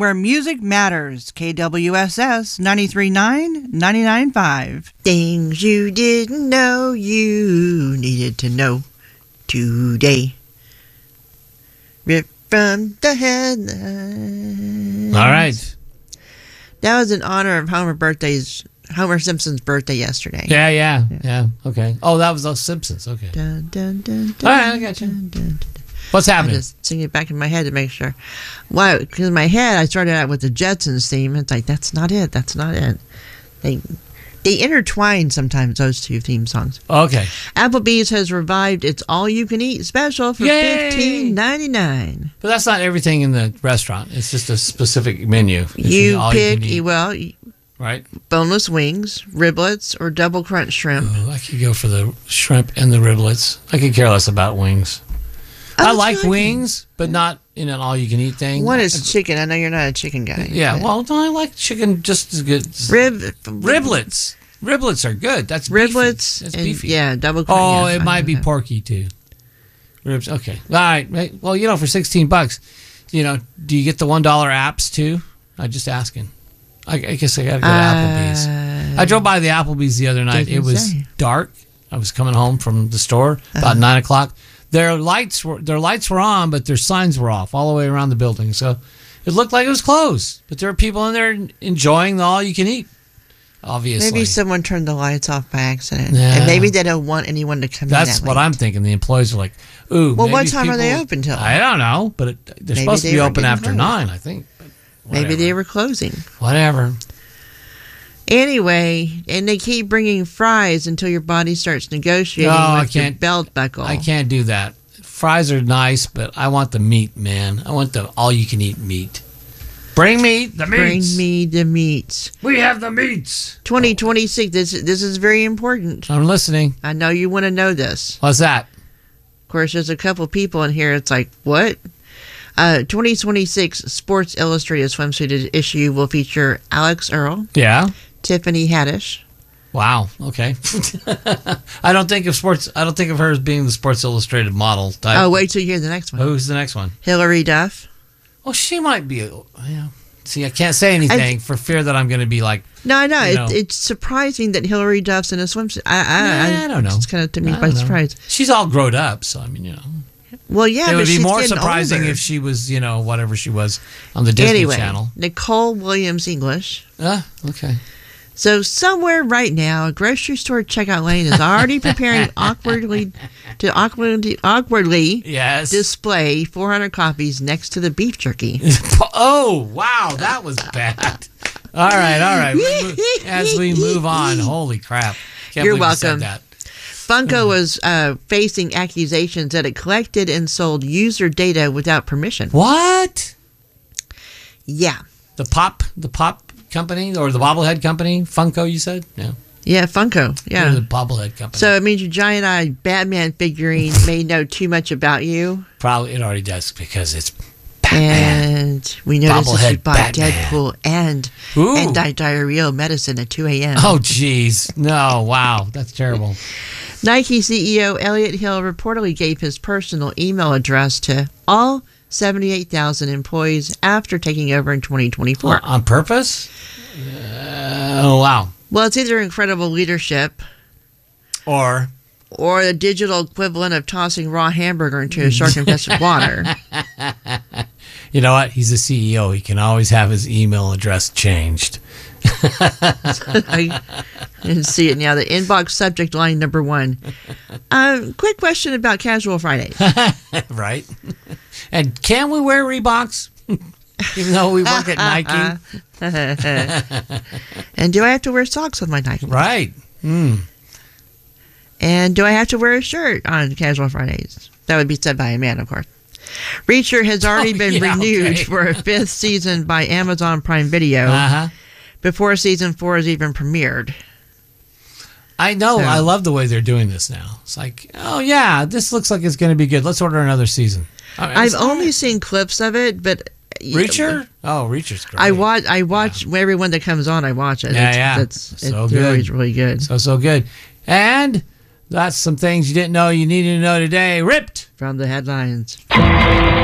where music matters. KWSS 93.9, 99.5. Things you didn't know you needed to know today. Rip from the headline. All right. That was in honor of Homer Simpson's birthday yesterday. Yeah. Okay. Oh, that was those Simpsons. Okay. Dun, dun, dun, dun, All right, I got you. dun, dun, dun. What's I happening? just sing it back in my head to make sure. Why? Because in my head, I started out with the Jetsons theme. It's like, that's not it. That's not it. They intertwine sometimes, those two theme songs. Okay. Applebee's has revived its all-you-can-eat special for $15.99. But that's not everything in the restaurant. It's just a specific menu. You pick, right? boneless wings, riblets, or double crunch shrimp. Ooh, I could go for the shrimp and the riblets. I could care less about wings. I like wings, but not in an all-you-can-eat thing. One is chicken. I know you're not a chicken guy. Yeah, well, no, I like chicken just as good. Riblets. Riblets are good. That's riblets. That's beefy. Yeah, double crunch. Oh, it might be porky, too. Ribs. Okay. All right. Well, for $16, do you get the $1 apps, too? I'm just asking. I guess I got to go to Applebee's. I drove by the Applebee's the other night. It was dark. I was coming home from the store about 9 o'clock. Their lights were on, but their signs were off all the way around the building. So it looked like it was closed. But there were people in there enjoying the all-you-can-eat, obviously. Maybe someone turned the lights off by accident. Yeah. And maybe they don't want anyone to come in That's what I'm thinking. The employees are like, ooh. Well, what time are they open till? I don't know, but they're supposed to be open after 9, I think. Maybe they were closing. Whatever. Anyway, and they keep bringing fries until your body starts negotiating with your belt buckle. I can't do that. Fries are nice, but I want the meat, man. I want the all-you-can-eat meat. Bring me the meats. Bring me the meats. We have the meats. 2026. This is very important. I'm listening. I know you want to know this. What's that? Of course, there's a couple people in here. It's like, what? 2026 Sports Illustrated swimsuit issue will feature Alex Earl. Yeah. Tiffany Haddish. Wow. Okay. I don't think of her as being the Sports Illustrated model type. Oh, wait till you hear the next one. Who's the next one? Hilary Duff. Oh, she might be. Yeah. See, I can't say anything for fear that I'm going to be like. No, I know. It's surprising that Hilary Duff's in a swimsuit. I don't know. It's kind of took me by surprise. She's all grown up, so I mean, Well, yeah, it would but be she's more getting surprising older. if she was, whatever she was on the Disney Channel. Nicole Williams English. Okay. So somewhere right now, a grocery store checkout lane is already preparing awkwardly display 400 copies next to the beef jerky. Oh, wow, that was bad. All right. As we move on, holy crap. You're welcome. Funko was facing accusations that it collected and sold user data without permission. What? Yeah. The pop company or the bobblehead company, Funko, you said? Yeah. Yeah, Funko. Yeah. They're the bobblehead company. So it means your giant-eyed Batman figurine may know too much about you. Probably it already does because it's Batman. And we noticed that you bought Batman. Deadpool and anti-diarrheal medicine at 2 a.m. Oh, jeez. No, wow. That's terrible. Nike CEO Elliot Hill reportedly gave his personal email address to all 78,000 employees after taking over in 2024. On purpose? Oh, wow. Well, it's either incredible leadership or the digital equivalent of tossing raw hamburger into a shark-infested water. You know what? He's a CEO. He can always have his email address changed. I didn't see it now. The inbox subject line number 1. Quick question about Casual Fridays. Right. And can we wear Reeboks? Even though we work at Nike? And do I have to wear socks with my Nike? Right. And do I have to wear a shirt on Casual Fridays? That would be said by a man, of course. Reacher has already been renewed for a 5th season by Amazon Prime Video before season 4 is even premiered. I know. So, I love the way they're doing this now. It's like, oh, yeah, this looks like it's going to be good. Let's order another season. I've only seen clips of it, but... Reacher? Oh, Reacher's great. I watch everyone that comes on, I watch it. It's so good. It's really good. So good. And that's some things you didn't know you needed to know today. Ripped from the headlines.